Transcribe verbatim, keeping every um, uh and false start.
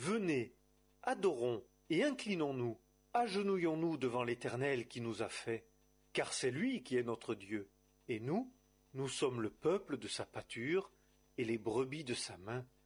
Venez, adorons et inclinons-nous, agenouillons-nous devant l'Éternel qui nous a fait, car c'est lui qui est notre Dieu, et nous, nous sommes le peuple de sa pâture et les brebis de sa main.